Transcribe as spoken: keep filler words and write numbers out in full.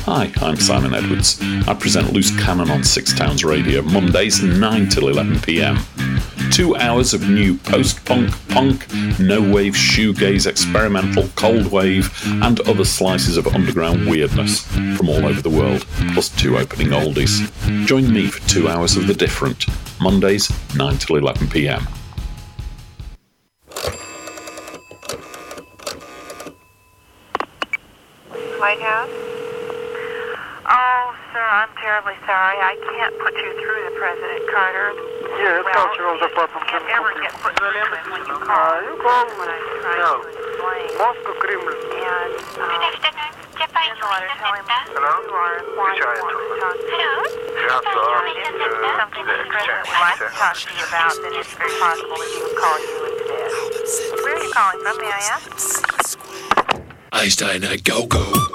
Hi, I'm Simon Edwards. I present Loose Cannon on Six Towns Radio, Mondays nine till eleven p m. Two hours of new post-punk, punk, no-wave, shoegaze, experimental, cold wave, and other slices of underground weirdness from all over the world, plus two opening oldies. Join me for two hours of the different, Mondays nine till eleven p m. White House? Oh, sir, I'm terribly sorry. I can't put you through to President Carter. Yes, well, cultural you department can't can ever put you. get put through to him when you call. Uh, you call when I try no. to explain. Moscow Kremlin. And, um, in the letter, tell him Hello? who are and why you want to talk to him. Yes, sir. If there's something that the President would like to talk to you about, then it's very possible that he would call you instead. Where are you calling from, may I ask? Einstein, go, go.